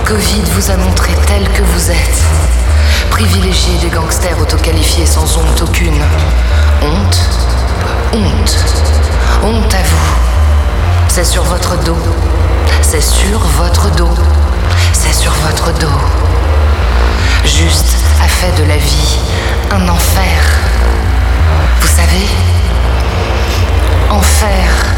Covid vous a montré tel que vous êtes. Privilégié des gangsters autoqualifiés sans honte aucune. Honte, honte, honte à vous. C'est sur votre dos. C'est sur votre dos. C'est sur votre dos. Juste a fait de la vie un enfer. Vous savez, enfer